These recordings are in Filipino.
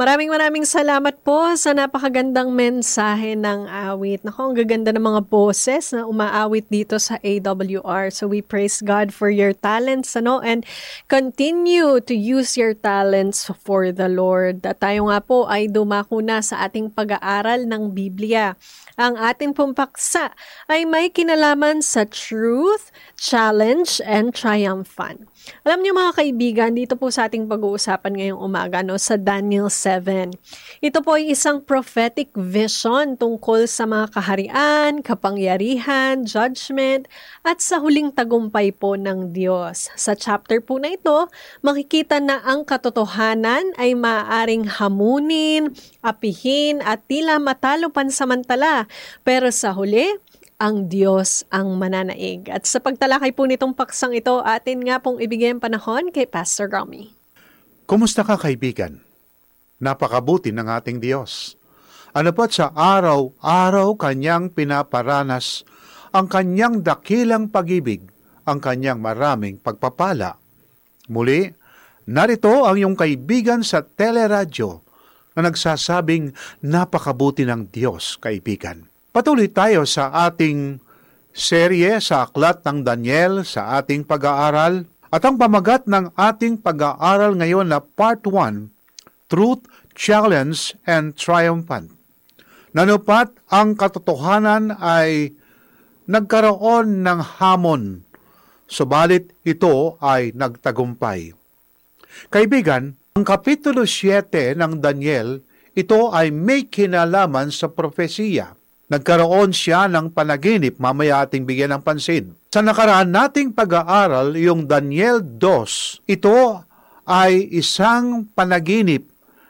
Maraming salamat po sa napakagandang mensahe ng awit. Naku, ang gaganda ng mga boses na umaawit dito sa AWR. So we praise God for your talents, and continue to use your talents for the Lord. At tayo nga po ay dumako na sa ating pag-aaral ng Biblia. Ang ating pong paksa ay may kinalaman sa truth, challenge, and triumphant. Alam niyo mga kaibigan, dito po sa ating pag-uusapan ngayong umaga sa Daniel 7. Ito po ay isang prophetic vision tungkol sa mga kaharian, kapangyarihan, judgment, at sa huling tagumpay po ng Diyos. Sa chapter po na ito, makikita na ang katotohanan ay maaaring hamunin, apihin, at tila matalo pansamantala. Pero sa huli, ang Diyos ang mananaig. At sa pagtalakay po nitong paksang ito, atin nga pong ibigay ang panahon kay Pastor Romy. Kumusta ka, kaibigan? Napakabuti ng ating Diyos. Ano pa't sa araw-araw kanyang pinaparanas ang kanyang dakilang pag-ibig, ang kanyang maraming pagpapala. Muli, narito ang iyong kaibigan sa teleradyo na nagsasabing napakabuti ng Diyos, kaibigan. Patuloy tayo sa ating serye sa Aklat ng Daniel sa ating pag-aaral. At ang pamagat ng ating pag-aaral ngayon na Part 1, Truth, Challenge, and Triumphant. Nanupat ang katotohanan ay nagkaroon ng hamon, subalit ito ay nagtagumpay. Kaibigan, ang Kapitulo 7 ng Daniel, ito ay may kinalaman sa propesiya. Nagkaroon siya ng panaginip, mamaya ating bigyan ng pansin. Sa nakaraan nating pag-aaral, yung Daniel 2, ito ay isang panaginip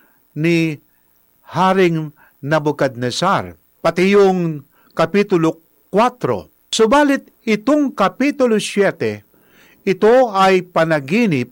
ni Haring Nebuchadnezzar, pati yung Kapitulo 4. Subalit itong Kapitulo 7, ito ay panaginip,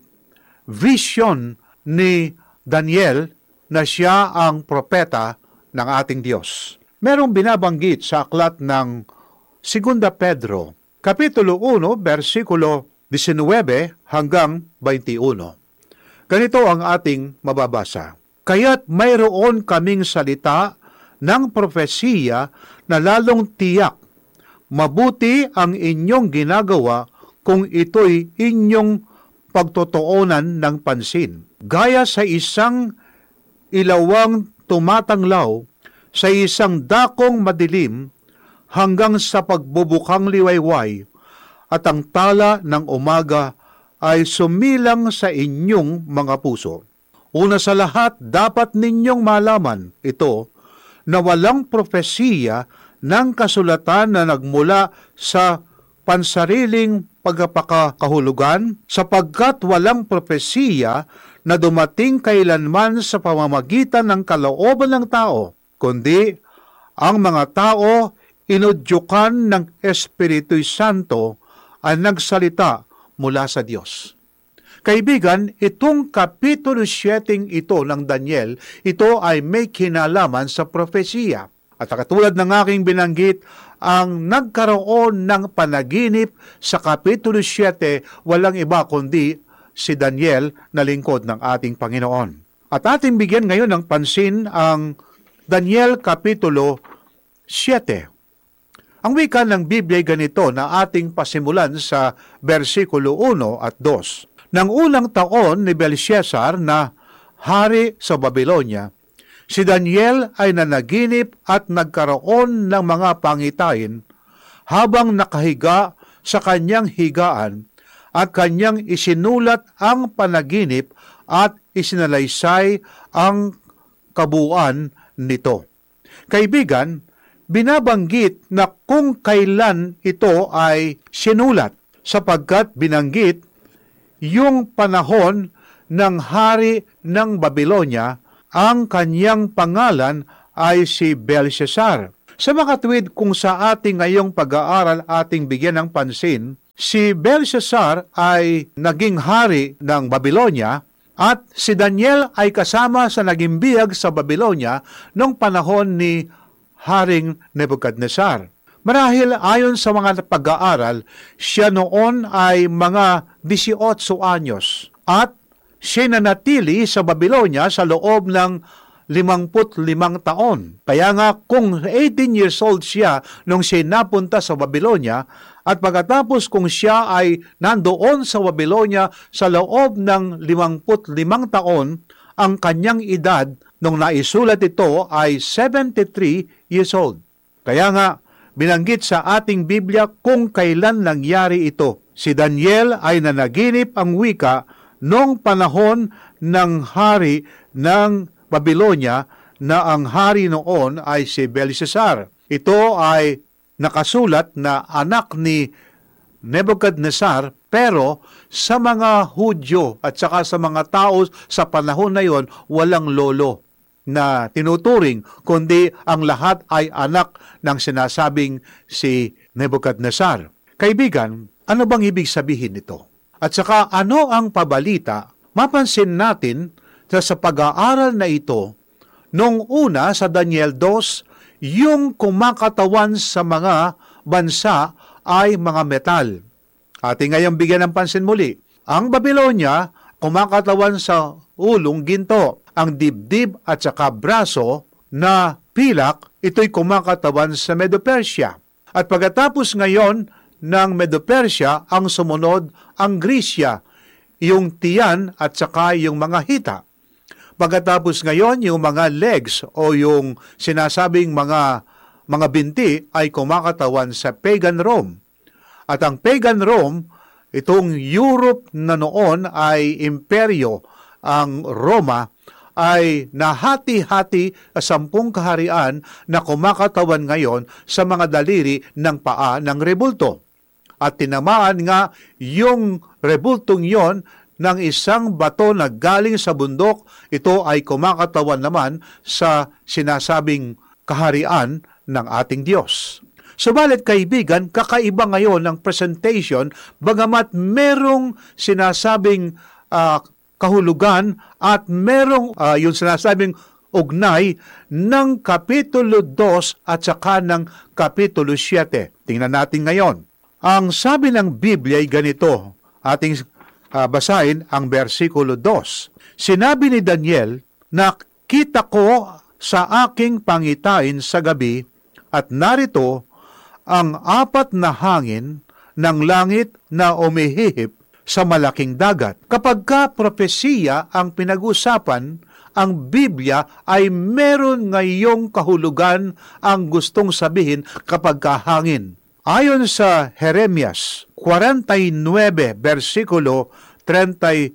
vision ni Daniel na siya ang propeta ng ating Diyos. Merong binabanggit sa aklat ng 2 Pedro, Kapitulo 1, versikulo 19 hanggang 21. Ganito ang ating mababasa. Kaya't mayroon kaming salita ng propesiya na lalong tiyak. Mabuti ang inyong ginagawa kung ito'y inyong pagtotoonan ng pansin. Gaya sa isang ilawang tumatanglaw sa isang dakong madilim hanggang sa pagbubukang liwayway, at ang tala ng umaga ay sumilang sa inyong mga puso. Una sa lahat, dapat ninyong malaman ito na walang propesiya ng kasulatan na nagmula sa pansariling pagkapakahulugan, sapagkat walang propesiya na dumating kailanman sa pamamagitan ng kalooban ng tao, kundi ang mga tao inudyukan ng Espiritu Santo ay nagsalita mula sa Diyos. Kaibigan, itong Kapitulo 7 ito ng Daniel, ito ay may kinalaman sa propesiya. At katulad ng aking binanggit, ang nagkaroon ng panaginip sa Kapitulo 7, walang iba kundi si Daniel na lingkod ng ating Panginoon. At ating bigyan ngayon ng pansin ang Daniel Kapitulo 7. Ang wika ng Biblia ganito na ating pasimulan sa versikulo 1 at 2. Nang unang taon ni Belshazzar na hari sa Babylonia, si Daniel ay nanaginip at nagkaroon ng mga pangitain habang nakahiga sa kanyang higaan, at kanyang isinulat ang panaginip at isinalaysay ang kabuuan nito. Kaibigan, binabanggit na kung kailan ito ay sinulat, sapagkat binanggit yung panahon ng hari ng Babylonia, ang kanyang pangalan ay si Belshazzar. Sa makatuwid kung sa ating ngayong pag-aaral ating bigyan ng pansin, si Belshazzar ay naging hari ng Babylonia, at si Daniel ay kasama sa naging biyag sa Babylonia noong panahon ni Haring Nebuchadnezzar. Marahil ayon sa mga pag-aaral, siya noon ay mga 18 anyos at siya nanatili sa Babylonia sa loob ng 55 taon. Kaya nga kung 18 years old siya nung siya napunta sa Babylonia, at pagkatapos kung siya ay nandoon sa Babylonia sa loob ng 55 taon, ang kanyang edad nung naisulat ito ay 73 years old. Kaya nga, binanggit sa ating Biblia kung kailan nangyari ito. Si Daniel ay nanaginip ang wika noong panahon ng hari ng Babylonia na ang hari noon ay si Belshazzar. Ito ay nakasulat na anak ni Nebuchadnezzar, pero sa mga Hudyo at saka sa mga tao sa panahon na yon, walang lolo na tinuturing, kundi ang lahat ay anak ng sinasabing si Nebuchadnezzar. Kaibigan, ano bang ibig sabihin nito? At saka ano ang pabalita? Mapansin natin na sa pag-aaral na ito, nung una sa Daniel 2, yung kumakatawan sa mga bansa ay mga metal. Ating ngayong bigyan ng pansin muli. Ang Babylonia, kumakatawan sa ulong ginto. Ang dibdib at saka braso na pilak, ito'y kumakatawan sa Medo-Persia. At pagkatapos ngayon ng Medo-Persia, ang sumunod ang Grisya, yung tiyan at saka yung mga hita. Pagkatapos ngayon, yung mga legs o yung sinasabing mga binti ay kumakatawan sa pagan Rome. At ang pagan Rome, itong Europe na noon ay imperyo, ang Roma ay nahati-hati sa 10 kaharian na kumakatawan ngayon sa mga daliri ng paa ng rebulto. At tinamaan nga yung rebultong yon ng isang bato na galing sa bundok, ito ay kumakatawan naman sa sinasabing kaharian ng ating Diyos. Subalit kaibigan, kakaiba ngayon ang presentation, bagamat merong sinasabing kahulugan at merong yung sinasabing ugnay ng Kapitulo 2 at saka ng Kapitulo 7. Tingnan natin ngayon. Ang sabi ng Biblia ay ganito, ating basahin ang versikulo 2. Sinabi ni Daniel, nakita ko sa aking pangitain sa gabi at narito ang 4 na hangin ng langit na umihihip sa malaking dagat. Kapag ka propesiya ang pinag-usapan, ang Biblia ay meron ngayong kahulugan ang gustong sabihin kapag kahangin. Ayon sa Jeremias 49, versikulo 36,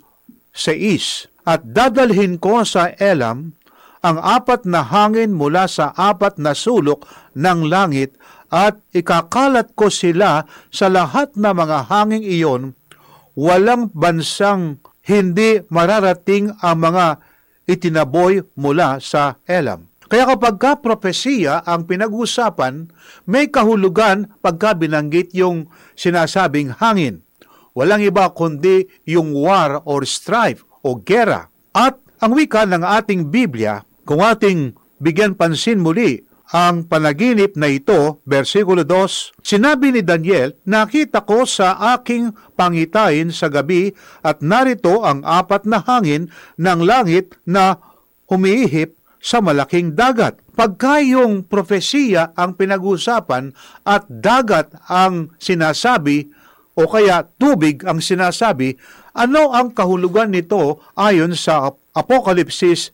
at dadalhin ko sa Elam ang 4 na hangin mula sa 4 na sulok ng langit at ikakalat ko sila sa lahat na mga hanging iyon. Walang bansang hindi mararating ang mga itinaboy mula sa Elam. Kaya kapag ka propesiya ang pinag-usapan, may kahulugan pagka binanggit yung sinasabing hangin. Walang iba kundi yung war or strife o gera. At ang wika ng ating Biblia, kung ating bigyan pansin muli ang panaginip na ito, versikulo 2, sinabi ni Daniel, nakita ko sa aking pangitain sa gabi at narito ang 4 na hangin ng langit na humihip sa malaking dagat. Pagka yung propesiya ang pinag-usapan at dagat ang sinasabi o kaya tubig ang sinasabi, ano ang kahulugan nito ayon sa Apokalipsis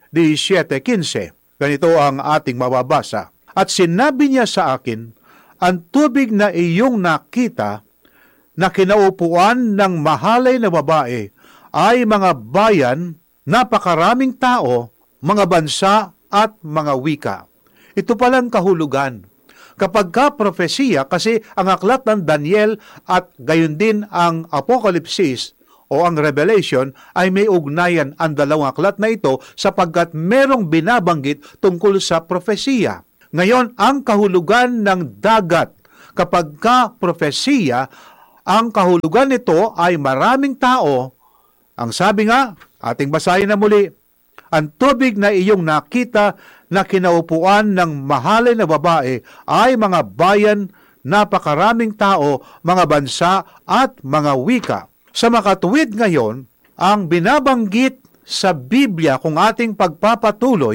17:15? Ganito ang ating mababasa. At sinabi niya sa akin, ang tubig na iyong nakita na kinaupuan ng mahalay na babae ay mga bayan, napakaraming tao, mga bansa at mga wika. Ito palang kahulugan. Kapag ka propesiya, kasi ang aklat ng Daniel at gayon din ang Apokalipsis o ang Revelation ay may ugnayan ang dalawang aklat na ito sapagkat merong binabanggit tungkol sa propesiya. Ngayon, ang kahulugan ng dagat, kapag ka propesiya, ang kahulugan nito ay maraming tao. Ang sabi nga, ating basahin na muli, ang tubig na iyong nakita na kinaupuan ng mahalay na babae ay mga bayan, napakaraming tao, mga bansa at mga wika. Sa makatuwid ngayon, ang binabanggit sa Biblia kung ating pagpapatuloy,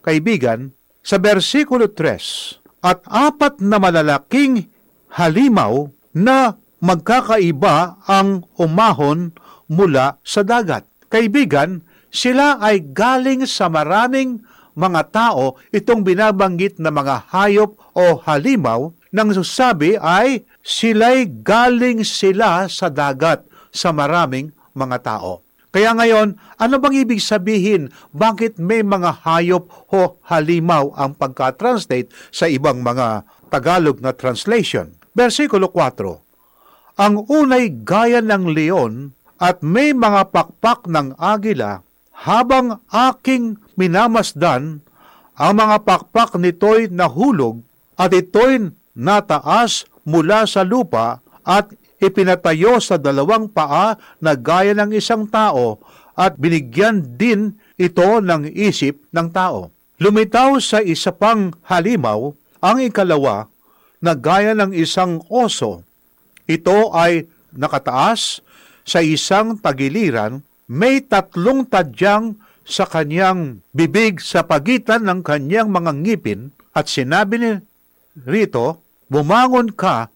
kaibigan, sa versikulo 3, at 4 na malalaking halimaw na magkakaiba ang umahon mula sa dagat. Kaibigan, sila ay galing sa maraming mga tao, itong binabanggit na mga hayop o halimaw, nang sasabi ay sila'y galing sila sa dagat sa maraming mga tao. Kaya ngayon, ano bang ibig sabihin? Bakit may mga hayop o halimaw ang pagka-translate sa ibang mga Tagalog na translation? Versikulo 4, ang unay gaya ng leon at may mga pakpak ng agila, habang aking minamasdan, ang mga pakpak nito'y nahulog at ito'y nataas mula sa lupa at ipinatayo sa 2 paa na gaya ng isang tao at binigyan din ito ng isip ng tao. Lumitaw sa isa pang halimaw ang ikalawa na gaya ng isang oso. Ito ay nakataas sa isang tagiliran, may 3 tadyang sa kanyang bibig sa pagitan ng kanyang mga ngipin, at sinabi ni rito, lumamon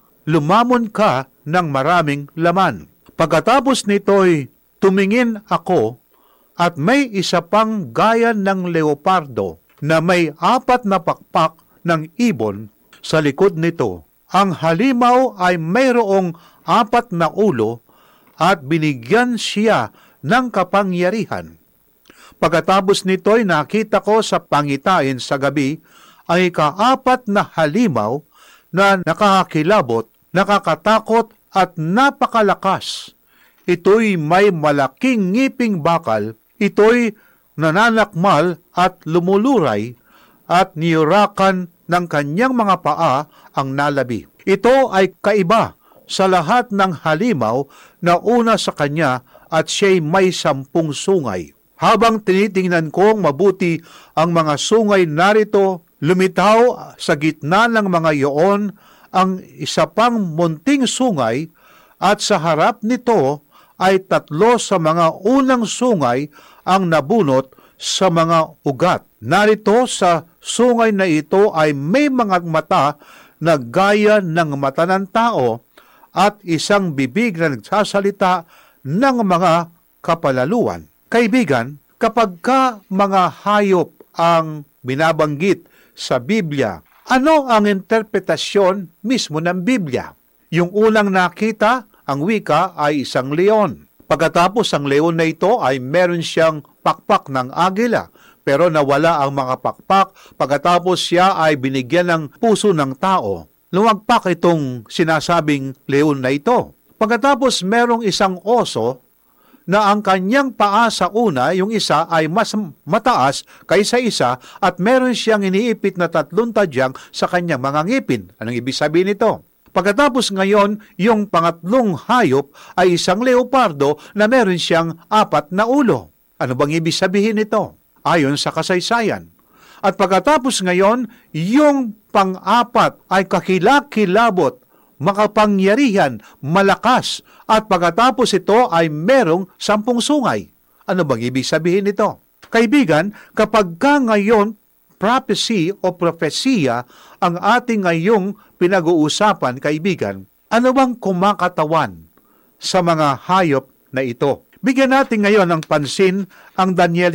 ka ng maraming laman. Pagkatapos nito'y tumingin ako at may isa pang gaya ng leopardo na may 4 na pakpak ng ibon sa likod nito. Ang halimaw ay mayroong 4 na ulo at binigyan siya ng kapangyarihan. Pagkatapos nito'y nakita ko sa pangitain sa gabi ay 4 na halimaw na nakakakilabot, nakakatakot at napakalakas. Ito'y may malaking ngiping bakal, ito'y nananakmal at lumuluray at niyurakan ng kanyang mga paa ang nalabi. Ito ay kaiba sa lahat ng halimaw na una sa kanya at siya'y may 10 sungay. Habang tinitingnan kong mabuti ang mga sungay narito, lumitaw sa gitna ng mga iyon ang isa pang munting sungay at sa harap nito ay 3 sa mga unang sungay ang nabunot sa mga ugat. Narito sa sungay na ito ay may mga mata na gaya ng mata ng tao at isang bibig na nagsasalita ng mga kapalaluan. Kaibigan, kapag mga hayop ang binabanggit sa Biblia, ano ang interpretasyon mismo ng Biblia? Yung unang nakita, ang wika ay isang leon. Pagkatapos ang leon na ito ay meron siyang pakpak ng agila, pero nawala ang mga pakpak pagkatapos siya ay binigyan ng puso ng tao. Lumagpak itong sinasabing leon na ito. Pagkatapos merong isang oso na ang kanyang paa sa una, yung isa ay mas mataas kaysa isa at meron siyang iniipit na 3 tadyang sa kanyang mga ngipin. Anong ibig sabihin nito? Pagkatapos ngayon, yung pangatlong hayop ay isang leopardo na meron siyang 4 na ulo. Ano bang ibig sabihin nito? Ayon sa kasaysayan. At pagkatapos ngayon, yung pang-4 ay kakilakilabot, makapangyarihan, malakas, at pagkatapos ito ay merong 10 sungay. Ano bang ibig sabihin nito? Kaibigan, kapag ngayon prophecy o propesiya ang ating ngayong pinag-uusapan, kaibigan, ano bang kumakatawan sa mga hayop na ito? Bigyan natin ngayon ng pansin ang Daniel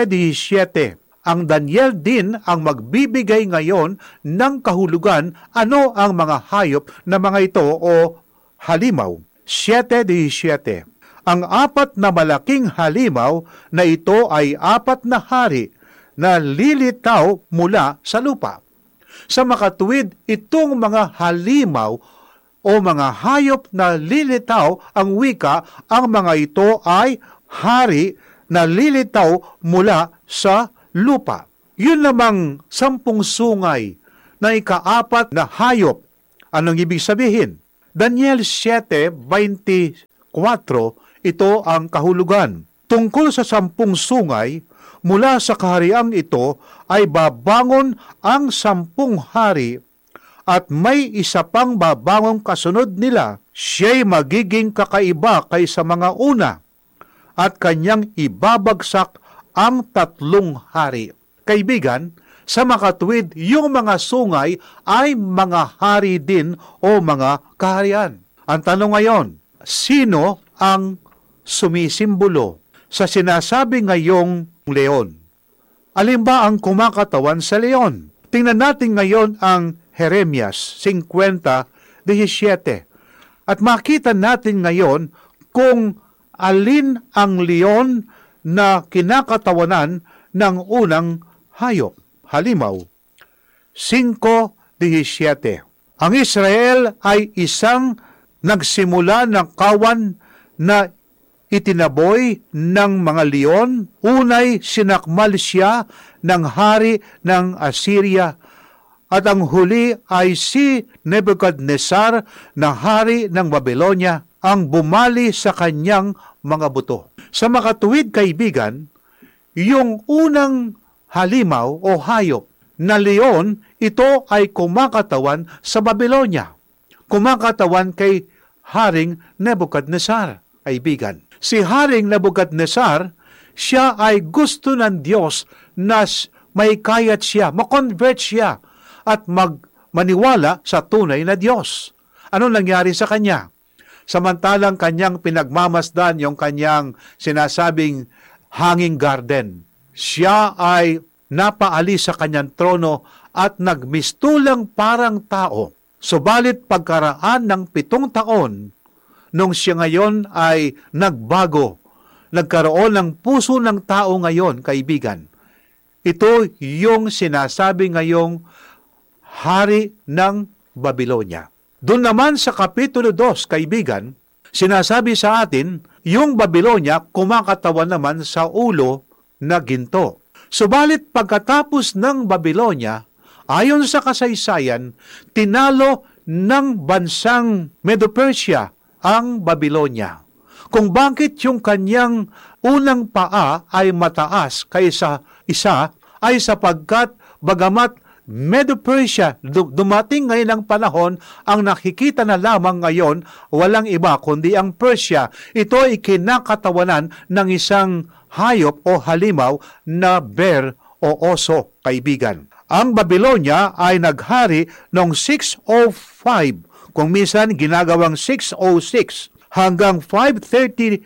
7:17. Ang Daniel din ang magbibigay ngayon ng kahulugan ano ang mga hayop na mga ito o halimaw. 7:17. Ang 4 na malaking halimaw na ito ay 4 na hari na lilitaw mula sa lupa. Sa makatuwid, itong mga halimaw o mga hayop na lilitaw ang wika, ang mga ito ay hari na lilitaw mula sa lupa. Yun namang 10 sungay na ika-4 na hayop. Anong ibig sabihin? Daniel 7:24, ito ang kahulugan. Tungkol sa 10 sungay, mula sa kahariang ito ay babangon ang 10 hari at may isa pang babangong kasunod nila. Siya'y magiging kakaiba kaysa mga una at kanyang ibabagsak ang 3 hari. Kaibigan, sa makatuwid, yung mga sungay ay mga hari din o mga kaharian. Ang tanong ngayon, sino ang sumisimbolo sa sinasabi ngayong leon? Alin ba ang kumakatawan sa leon? Tingnan natin ngayon ang Jeremias 50:17 at makita natin ngayon kung alin ang leon na kinakatawanan ng unang hayop. Halimaw, 5:17. Ang Israel ay isang nagsimula ng kawan na itinaboy ng mga leon. Unay sinakmal siya ng hari ng Assyria at ang huli ay si Nebuchadnezzar na hari ng Babylonia ang bumali sa kanyang mga buto. Sa makatuwid, kaibigan, yung unang halimaw o hayop na leon, ito ay kumakatawan sa Babylonia. Kumakatawan kay Haring Nebuchadnezzar, kaibigan. Si Haring Nebuchadnezzar, siya ay gusto ng Diyos na may kayat siya, makonvert siya at maniwala sa tunay na Diyos. Ano nangyari sa kanya? Samantalang kanyang pinagmamasdan yung kanyang sinasabing hanging garden, siya ay napaalis sa kanyang trono at nagmistulang parang tao. Subalit pagkaraan ng 7 taon, nung siya ngayon ay nagbago, nagkaroon ng puso ng tao ngayon, kaibigan. Ito yung sinasabi ngayong hari ng Babylonia. Doon naman sa Kapitulo 2, kaibigan, sinasabi sa atin, yung Babylonia kumakatawan naman sa ulo na ginto. Subalit pagkatapos ng Babylonia, ayon sa kasaysayan, tinalo ng bansang Medo-Persia ang Babylonia. Kung bakit yung kanyang unang paa ay mataas kaysa isa, ay sapagkat bagamat Medo-Persia, dumating ngayon ang panahon, ang nakikita na lamang ngayon, walang iba kundi ang Persia. Ito ay kinakatawanan ng isang hayop o halimaw na bear o oso, kaibigan. Ang Babylonia ay naghari noong 605, kung minsan ginagawang 606, hanggang 539,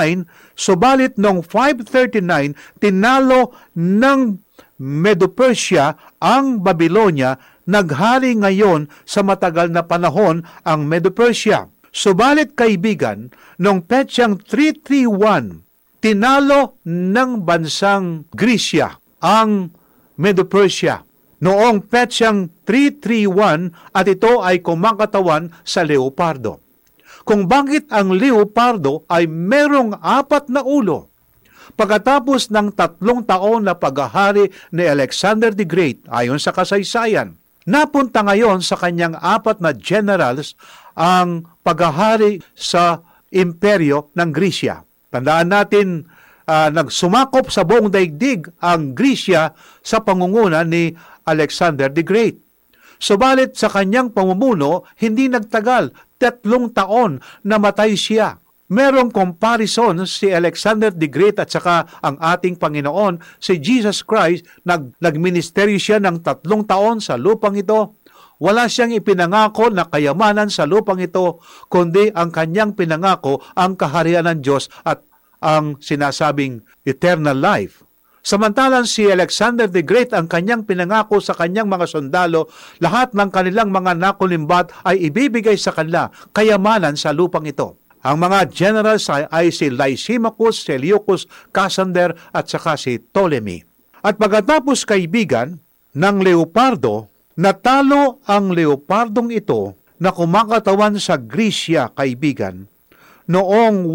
subalit noong 539, tinalo ng Medo-Persia ang Babylonia, naghari ngayon sa matagal na panahon ang Medo-Persia. Subalit kaibigan, noong petsang 331, tinalo ng bansang Grisya ang Medo-Persia. Noong petsang 331 at ito ay kumakatawan sa leopardo. Kung bakit ang leopardo ay merong 4 na ulo. Pagkatapos ng 3 taon na paghahari ni Alexander the Great, ayon sa kasaysayan, napunta ngayon sa kanyang 4 na generals ang paghahari sa imperyo ng Grisya. Tandaan natin, nagsumakop sa buong daigdig ang Grisya sa pangunguna ni Alexander the Great. Subalit sa kanyang pamumuno, hindi nagtagal, 3 taon namatay siya. Merong comparison si Alexander the Great at saka ang ating Panginoon, si Jesus Christ, nagministeryo siya ng 3 taon sa lupang ito. Wala siyang ipinangako na kayamanan sa lupang ito, kundi ang kanyang pinangako ang kaharian ng Diyos at ang sinasabing eternal life. Samantalang si Alexander the Great, ang kanyang pinangako sa kanyang mga sundalo, lahat ng kanilang mga nakulimbat ay ibibigay sa kanila kayamanan sa lupang ito. Ang mga generals ay si Lysimachus, Seleucus, Cassander at saka si Ptolemy. At pagkatapos, kaibigan, ng leopardo, natalo ang leopardong ito na kumakatawan sa Grisya, kaibigan, noong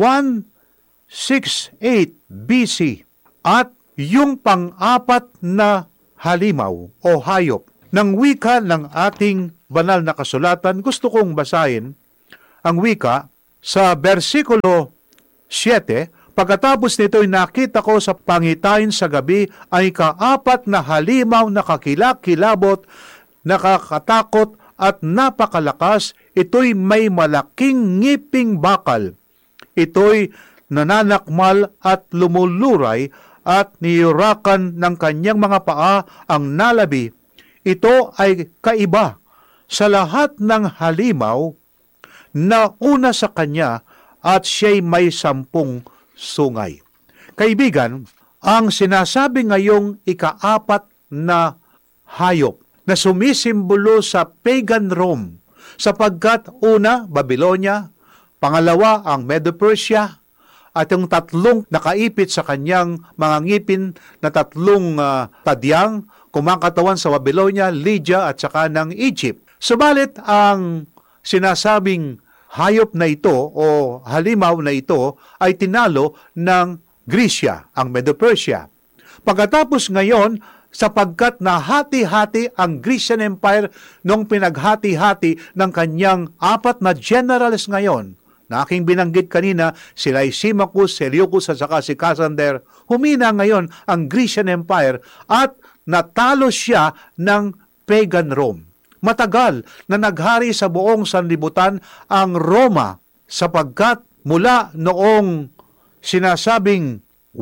168 BC. At yung pang-4 na halimaw o hayop ng wika ng ating banal na kasulatan, gusto kong basahin ang wika sa versikulo 7, pagkatapos nito'y nakita ko sa pangitain sa gabi ay 4 na halimaw na kakilak-kilabot, nakakatakot at napakalakas. Ito'y may malaking ngiping bakal. Ito'y nananakmal at lumuluray at niyurakan ng kanyang mga paa ang nalabi. Ito ay kaiba sa lahat ng halimaw na una sa kanya at siya'y may 10 sungay. Kaibigan, ang sinasabi ngayong ika-4 na hayop na sumisimbolo sa pagan Rome, sapagkat una, Babylonia, pangalawa, ang Medo-Persia, at yung 3 nakaipit sa kanyang mga ngipin na 3 tadyang kumakatawan sa Babylonia, Lydia at saka ng Egypt. Subalit ang sinasabing hayop na ito o halimaw na ito ay tinalo ng Grisya, ang Medo-Persia. Pagkatapos ngayon, sapagkat nahati-hati ang Grecian Empire nung pinaghati-hati ng kanyang 4 na generals ngayon, na aking binanggit kanina, sila Symmachus, Seleucus at saka si Cassander, humina ngayon ang Grecian Empire at natalo siya ng pagan Rome. Matagal na naghari sa buong sanlibutan ang Roma sapagkat mula noong sinasabing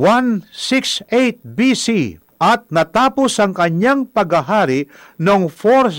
168 BC at natapos ang kanyang paghahari noong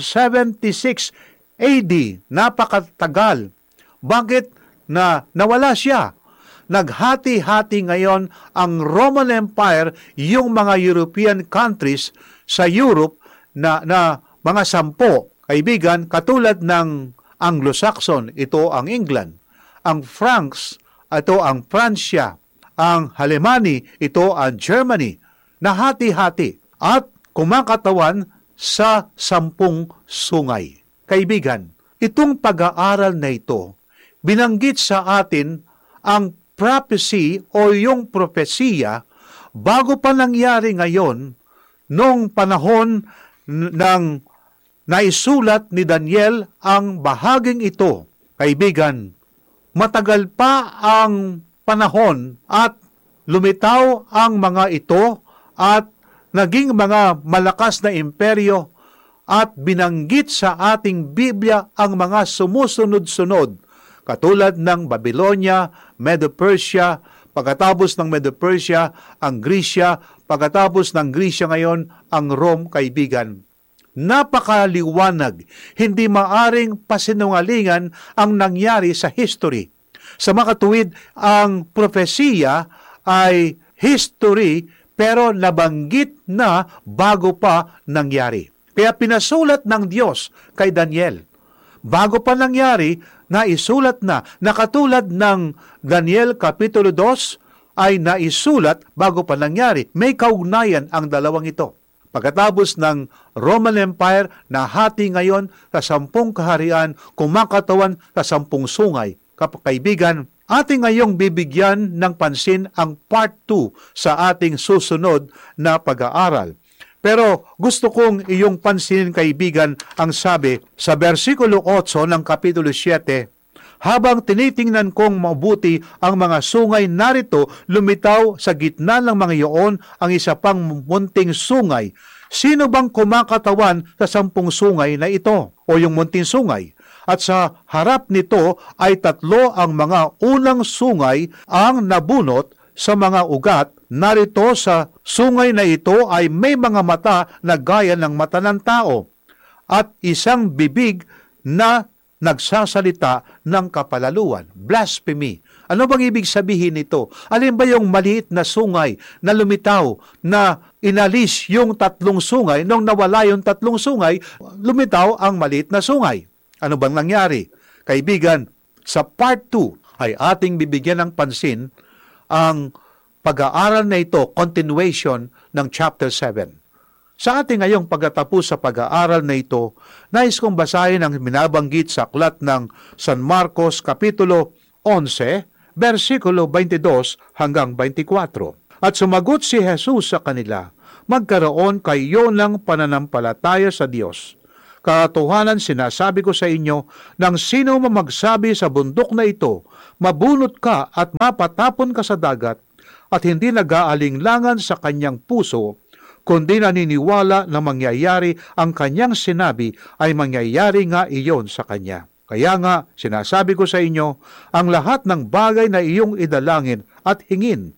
476 AD. Napakatagal. Bakit na nawala siya? Naghati-hati ngayon ang Roman Empire, yung mga European countries sa Europe na mga 10, kaibigan, katulad ng Anglo-Saxon, ito ang England, ang Franks, ito ang Pransya, ang Alemani, ito ang Germany, nahati-hati at kumakatawan sa 10 sungay. Kaibigan, itong pag-aaral na ito, binanggit sa atin ang prophecy o yung propesiya bago pa nangyari ngayon nung panahon ng naisulat ni Daniel ang bahaging ito. Kaibigan, matagal pa ang panahon at lumitaw ang mga ito at naging mga malakas na imperyo at binanggit sa ating Biblia ang mga sumusunod-sunod katulad ng Babylonia, Medo-Persia, pagkatapos ng Medo-Persia, ang Grisya, pagkatapos ng Grisya ngayon, ang Rome, kaibigan. Napakaliwanag, hindi maaring pasinungalingan ang nangyari sa history. Sa makatuwid, ang propesiya ay history pero nabanggit na bago pa nangyari. Kaya pinasulat ng Diyos kay Daniel. Bago pa nangyari, naisulat na katulad ng Daniel Kapitulo 2 ay naisulat bago pa nangyari. May kaugnayan ang dalawang ito. Pagkatapos ng Roman Empire, nahati ngayon sa 10 kaharian, kumakatawan sa 10 sungay. Kaibigan, ating ngayong bibigyan ng pansin ang part 2 sa ating susunod na pag-aaral. Pero gusto kong iyong pansinin, kaibigan, ang sabi sa versikulo 8 ng Kapitulo 7, habang tinitingnan kong mabuti ang mga sungay, narito lumitaw sa gitna ng mga iyon ang isa pang munting sungay. Sino bang kumakatawan sa 10 sungay na ito o yung munting sungay? At sa harap nito ay 3 ang mga unang sungay ang nabunot sa mga ugat. Narito sa sungay na ito ay may mga mata na gaya ng mata ng tao at isang bibig na nagsasalita ng kapalaluan. Blasphemy. Ano bang ibig sabihin nito? Alin ba yung maliit na sungay na lumitaw na inalis yung 3 sungay? Nung nawala yung 3 sungay, lumitaw ang maliit na sungay. Ano bang nangyari? Kaibigan, sa part 2 ay ating bibigyan ng pansin ang pag-aaral na ito, continuation ng chapter 7. Sa ating ngayong pagtatapos sa pag-aaral na ito, nais kong basahin ang binabanggit sa aklat ng San Marcos Kapitulo 11, versikulo 22 hanggang 24. At sumagot si Jesus sa kanila, magkaroon kayo ng pananampalataya sa Diyos. Katotohanan sinasabi ko sa inyo, nang sino magsabi sa bundok na ito, mabunot ka at mapatapon ka sa dagat, at hindi nag-aalinglangan sa kanyang puso, kundi naniniwala na mangyayari ang kanyang sinabi, ay mangyayari nga iyon sa kanya. Kaya nga, sinasabi ko sa inyo, ang lahat ng bagay na iyong idalangin at hingin,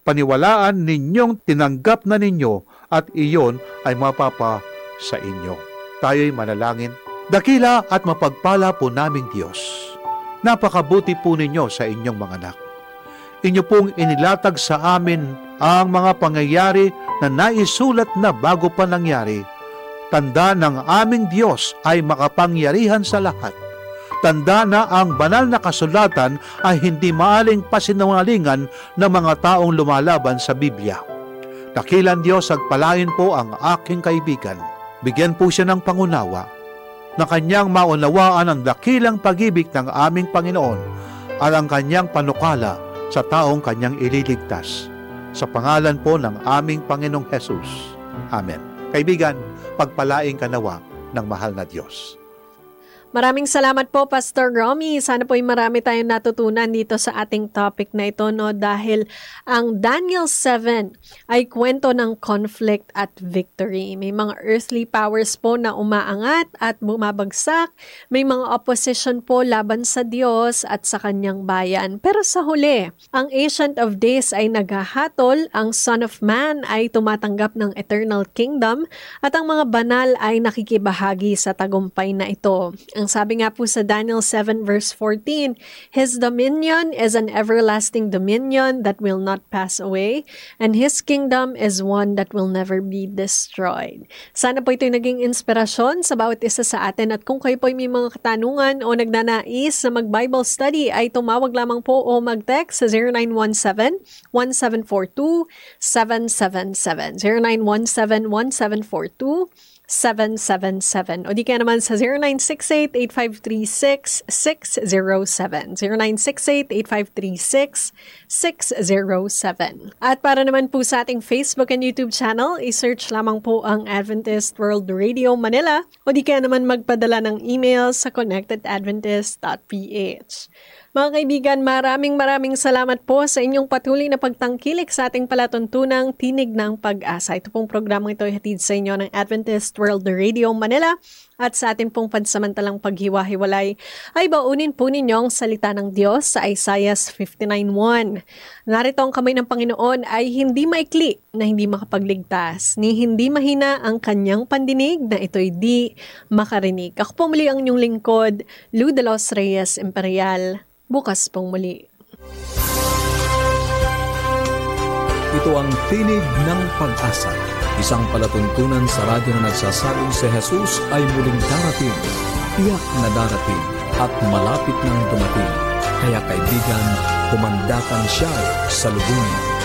paniwalaan ninyong tinanggap na ninyo at iyon ay mapapa sa inyo. Tayo'y manalangin. Dakila at mapagpala po naming Diyos. Napakabuti po ninyo sa inyong mga anak. Inyo pong inilatag sa amin ang mga pangyayari na naisulat na bago pa nangyari. Tanda ng aming Diyos ay makapangyarihan sa lahat. Tanda na ang banal na kasulatan ay hindi maaling pasinungalingan ng mga taong lumalaban sa Biblia. Dakilang Diyos, agpalain po ang aking kaibigan. Bigyan po siya ng pangunawa na kanyang maunawaan ang dakilang pag-ibig ng aming Panginoon at ang kanyang panukala sa taong kanyang ililigtas. Sa pangalan po ng aming Panginoong Jesus. Amen. Kaibigan, pagpalain ka nawa ng mahal na Diyos. Maraming salamat po, Pastor Romy. Sana po ay marami tayong natutunan dito sa ating topic na ito, no? Dahil ang Daniel 7 ay kwento ng conflict at victory. May mga earthly powers po na umaangat at bumabagsak. May mga opposition po laban sa Diyos at sa kanyang bayan. Pero sa huli, ang Ancient of Days ay naghahatol, ang Son of Man ay tumatanggap ng eternal kingdom, at ang mga banal ay nakikibahagi sa tagumpay na ito. Ang sabi nga po sa Daniel 7 verse 14, His dominion is an everlasting dominion that will not pass away, and His kingdom is one that will never be destroyed. Sana po ito'y naging inspirasyon sa bawat isa sa atin, at kung kayo po may mga katanungan o nagnanais na mag-Bible study, ay tumawag lamang po o mag-text sa 0917-1742-777. 0917-1742-777. O di kaya naman sa 0968-8536-607. 0968-8536-607. At para naman po sa ating Facebook and YouTube channel, i-search lamang po ang Adventist World Radio Manila, o di kaya naman magpadala ng email sa connectedadventist.ph. Mga kaibigan, maraming salamat po sa inyong patuloy na pagtangkilik sa ating palatuntunang Tinig ng Pag-asa. Ito pong programang ito ay hatid sa inyo ng Adventist World Radio Manila, at sa ating pong pansamantalang paghiwa-hiwalay ay baunin po ninyo ang salita ng Diyos sa Isaiah 59:1. Narito ang kamay ng Panginoon ay hindi maikli na hindi makapagligtas, ni hindi mahina ang kanyang pandinig na ito'y di makarinig. Ako po muli ang inyong lingkod, Lou de los Reyes Imperial. Bukas pong muli. Ito ang Tinig ng Pag-asa, isang palatuntunan sa radyo na nagsasabing si Jesus ay muling darating, tiyak na darating, at malapit nang dumating. Kaya kaibigan, pumandakan siya sa lubungin.